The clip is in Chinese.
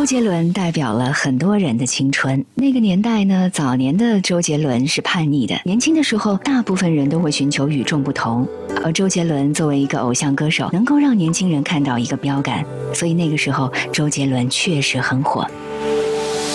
杰伦代表了很多人的青春。那个年代呢，早年的周杰伦是叛逆的，年轻的时候大部分人都会寻求与众不同，而周杰伦作为一个偶像歌手，能够让年轻人看到一个标杆，所以那个时候周杰伦确实很火。